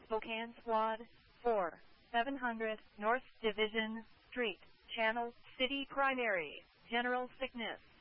Spokane Squad 4, 700 North Division Street, Channel City Primary, General Sickness.